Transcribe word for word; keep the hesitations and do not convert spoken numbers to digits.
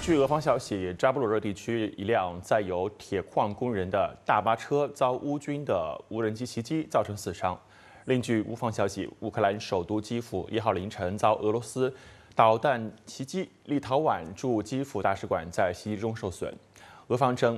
据俄方消息，扎波罗热地区一辆载有铁矿工人的大巴车遭乌军的无人机袭击，造成死伤。另据乌方消息，乌克兰首都基辅一号凌晨遭俄罗斯导弹袭击，立陶宛驻基辅大使馆在袭击中受损。俄方称，